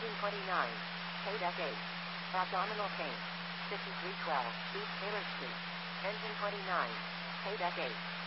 Engine 29. Paydeck 8. Abdominal pain. 5312 East Taylor Street. Engine 29. Paydeck 8.